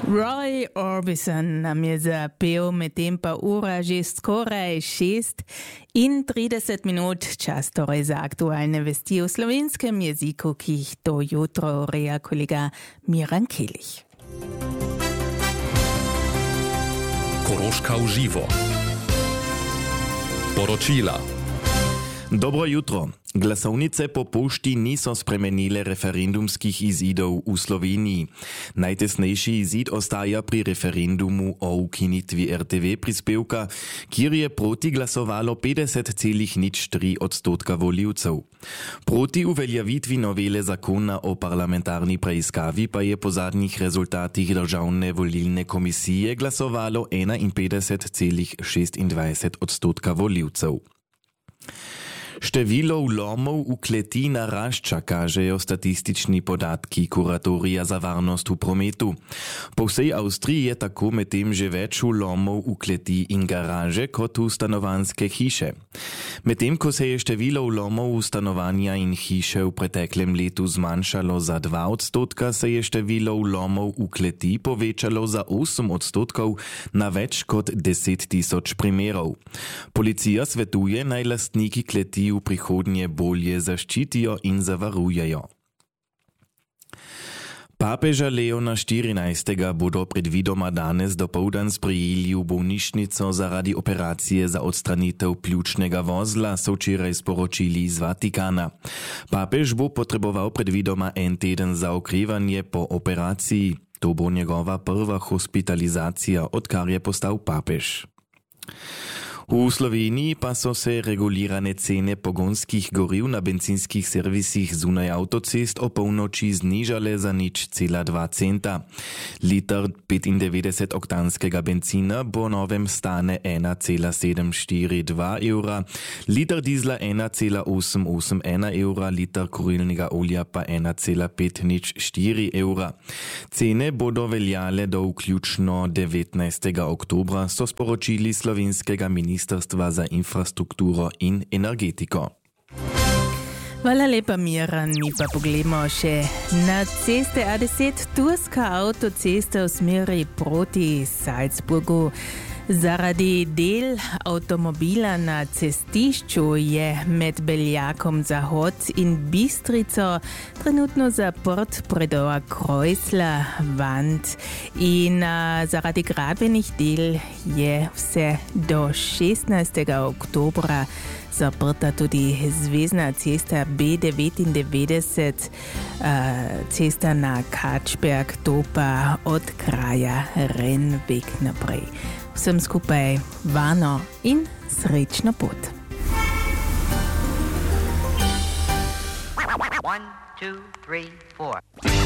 Roy Orbison nam je zapel, medtem pa ura že skoraj 6 in 30 minut, čas torej za aktualne vesti v slovenskem jeziku, ki jih to jutro ureja kolega Miran Kelih. Koroška v živo. Poročila. Dobro jutro. Glasovnice po pošti niso spremenile referendumskih izidov v Sloveniji. Najtesnejši izid ostaja pri referendumu o ukinitvi RTV prispevka, kjer je proti glasovalo 50,03% voljivcev. Proti uveljavitvi novele zakona o parlamentarni preiskavi pa je po zadnjih rezultatih državne volilne komisije glasovalo 51,26% voljivcev. Število vlomov v kleti narašča, kažejo statistični podatki Kuratorija za varnost v prometu. Po vsej Avstriji je tako medtem že več vlomov v kleti in garaže kot v stanovanjske hiše. Medtem ko se je število vlomov v stanovanja in hiše v preteklem letu zmanjšalo za 2%, se je število vlomov v kleti povečalo za 8% na več kot 10,000 primerov. Policija svetuje, naj lastniki kleti v prihodnje bolje zaščitijo in zavarujejo. Pápeža Leona XIV. Bodo predvidoma danes dopoldan sprejeli v bolnišnico zaradi operacije za odstranitev pljučnega vozla, so včeraj sporočili iz Vatikana. Pápež bo potreboval predvidoma en teden za okrevanje po operaciji. To bo njegova prva hospitalizacija, odkar je postal pápež. V Sloveniji pa so se regulirane cene pogonskih goriv na bencinskih servisih zunaj avtocest o polnoči znižale za 0,2 centa. Liter 95-oktanskega benzina bo novem stane 1,742 evra, liter dizla 1,881 evra, liter kurilnega olja pa 1,504 evra. Cene bodo veljale do vključno 19. oktobra, so sporočili slovenskega Ministrstva za infrastrukturo in energetiko. Hvala lepa, Miran. Mi pa pogledamo še na ceste A10, turska avtocesta v smeri proti Salzburgu. Zaradi del avtomobila na cestišču je med Beljakom Zahod in Bistrico trenutno zaprt predor Kreuzler-Wand in zaradi gradbenih del je vse do 16. oktobra zaprta tudi zvezna cesta B99, cesta na Kačberg, to pa od kraja Renvik naprej. Vsem skupaj varno in srečno pot. 1, 2, 3, 4.